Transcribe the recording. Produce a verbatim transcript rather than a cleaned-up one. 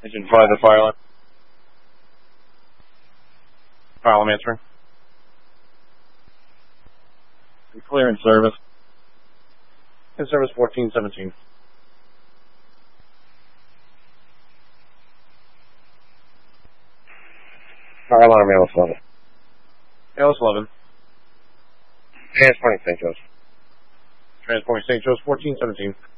Agent five, the fire alarm. Fire alarm answering. Clear in service. In service fourteen seventeen. Fire alarm, A L S eleven. A L S eleven. Transporting Saint Joe's. Transporting Saint Joe's fourteen seventeen.